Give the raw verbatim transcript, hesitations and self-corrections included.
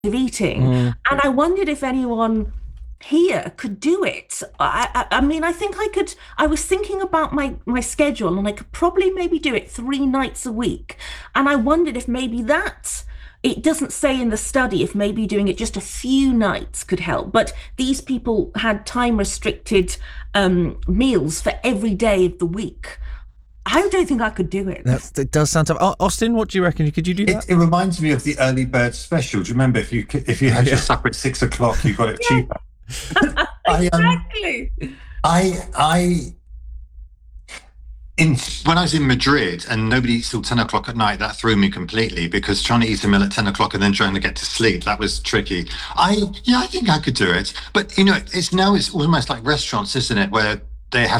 of eating. Mm. And I wondered if anyone here could do it. I, I, I mean, I think I could. I was thinking about my my schedule, and I could probably maybe do it three nights a week. And I wondered if maybe that. It doesn't say in the study if maybe doing it just a few nights could help, but these people had time restricted um, meals for every day of the week. I don't think I could do it. That, that does sound tough. Au- Austin, what do you reckon? Could you do that? It, it reminds me of the early bird special. Do you remember if you c- if you had Yeah. your supper at six o'clock, you got it cheaper? I um Exactly. I I in when I was in Madrid and nobody eats till ten o'clock at night, that threw me completely because trying to eat a meal at ten o'clock and then trying to get to sleep, that was tricky. I yeah, I think I could do it, but you know, it's now it's almost like restaurants, isn't it, where they have